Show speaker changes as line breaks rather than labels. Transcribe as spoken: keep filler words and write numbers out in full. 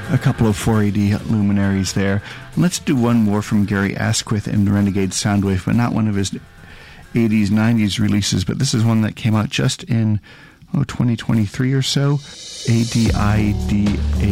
A couple of four A D luminaries there. Let's do one more from Gary Asquith and Renegade Soundwave, but not one of his eighties, nineties releases, but this is one that came out just in oh, twenty twenty-three or so. A D I D A